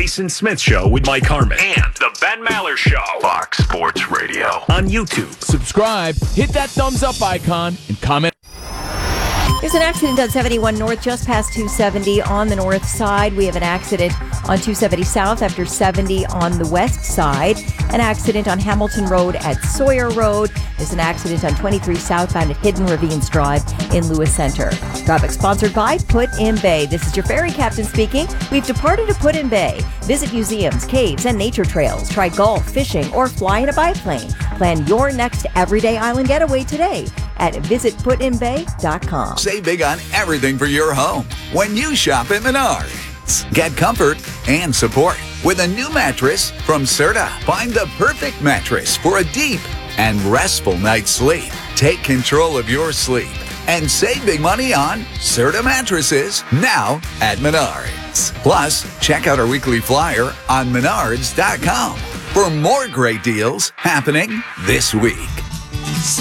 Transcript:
Jason Smith Show with Mike Harmon and The Ben Maller Show. Fox Sports Radio. On YouTube. Subscribe, hit that thumbs up icon, and comment. There's an accident on 71 North just past 270 on the north side. We have an accident on 270 South after 70 on the west side. An accident on Hamilton Road at Sawyer Road. There's an accident on 23 southbound at Hidden Ravines Drive in Lewis Center. Traffic sponsored by Put-in Bay. This is your ferry captain speaking. We've departed to Put-in Bay. Visit museums, caves, and nature trails. Try golf, fishing, or fly in a biplane. Plan your next everyday island getaway today at visitputinbay.com. Save big on everything for your home when you shop at Menards. Get comfort and support with a new mattress from Serta. Find the perfect mattress for a deep and restful night's sleep. Take control of your sleep and save big money on Serta mattresses now at Menards. Plus, check out our weekly flyer on menards.com for more great deals happening this week.